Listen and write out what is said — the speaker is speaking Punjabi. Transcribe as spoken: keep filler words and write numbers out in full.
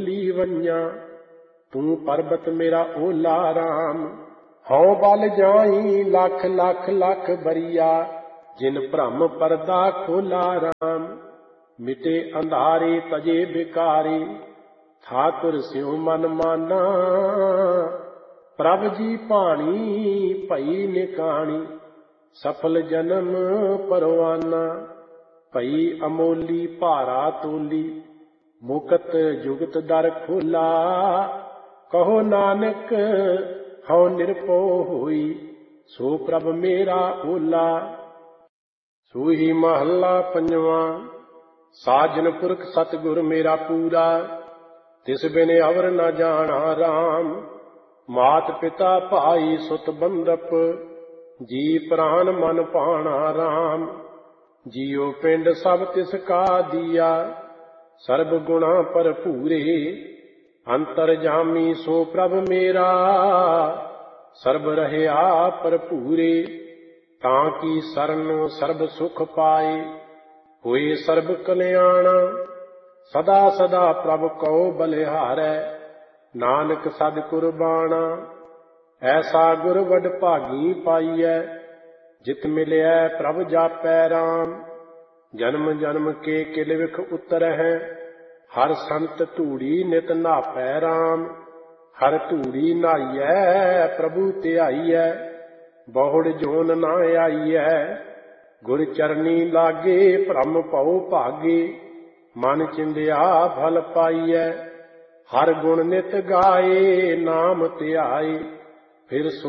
ਧੂੜੀ ਵੰਜਾਂ, ਤੂੰ ਪਰਬਤ ਮੇਰਾ ਓਲਾ ਰਾਮ। ਹਉ ਬਲ ਜਾਈ ਲੱਖ ਲੱਖ ਲੱਖ ਬਰੀਆ, ਜਿਨ ਭ੍ਰਮ ਪਰਦਾ ਖੋਲਾ ਰਾਮ। ਮਿਟੇ ਅੰਧਾਰੇ ਤਜੇ ਬਿਕਾਰੇ, ਠਾਕੁਰ ਸਿਉ ਮਨ ਮਾਨਾ। ਪ੍ਰਭ ਜੀ ਭਾਣੀ ਭਈ ਨਿਕਾਣੀ, ਸਫਲ ਜਨਮ ਪਰਵਾਨਾ। ਭਈ ਅਮੋਲੀ ਭਾਰਾ ਤੋਲੀ, ਮੁਕਤ ਜੁਗਤ ਦਰ ਖੋਲਾ। ਕਹੋ ਨਾਨਕ ਹਉ ਨਿਰਭਉ ਹੋਈ, ਸੋ ਪ੍ਰਭ ਮੇਰਾ ਓਲਾ। ਸੂਹੀ ਮਹੱਲਾ ਪੰਜਵਾਂ। ਸਾਜਨ ਪੁਰਖ ਸਤਿਗੁਰ ਮੇਰਾ ਪੂਰਾ, ਤਿਸ ਬਿਨ ਅਵਰ ਨ ਜਾਣਾ ਰਾਮ। ਮਾਤ ਪਿਤਾ ਭਾਈ ਸੁਤ ਬੰਧਪ, ਜੀ ਪ੍ਰਾਨ ਮਨ ਭਾਣਾ ਰਾਮ। ਜੀਉ ਪਿੰਡ ਸਭ ਤਿਸ ਕਾ ਦੀਆ, ਸਰਬ ਗੁਣਾ ਭਰਪੂਰੇ। ਅੰਤਰਜਾਮੀ ਸੋ ਪ੍ਰਭ ਮੇਰਾ, ਸਰਬ ਰਹਿਆ ਭਰਪੂਰੇ। ਤਾਂ ਕੀ ਸਰਨ ਸਰਬ ਸੁਖ ਪਾਏ, ਹੋਏ ਸਰਬ ਕਲਿਆਣਾ। ਸਦਾ ਸਦਾ ਪ੍ਰਭ ਕਉ ਬਲਿਹਾਰੈ, ਨਾਨਕ ਸਦ ਕੁਰਬਾਨਾ। ਐਸਾ ਗੁਰ ਵਡ ਭਾਗੀ ਪਾਈਐ, ਜਿਤ ਮਿਲਿਐ ਪ੍ਰਭ ਜਾਪੈ ਰਾਮ। ਜਨਮ ਜਨਮ ਕੇ ਕਿਲ ਵਿਖ ਉਤਰਹਿ, ਹਰ ਸੰਤ ਧੂੜੀ ਨਿਤ ਨਾਪੈ ਰਾਮ। ਹਰ ਧੂੜੀ ਨਾਈਐ ਪ੍ਰਭੂ ਧਿਆਈਐ, ਬਹੁੜ ਜੋਨ ਨਾ ਆਈਐ। ਗੁਰ ਚਰਨੀ ਲਾਗੇ ਭ੍ਰਮ ਭਉ ਭਾਗੇ, ਮਨ ਚਿੰਦਿਆ ਫਲ ਪਾਈਐ। ਹਰ ਗੁਣ ਨਿਤ ਗਾਏ ਨਾਮ ਧਿਆਏ, ਫਿਰ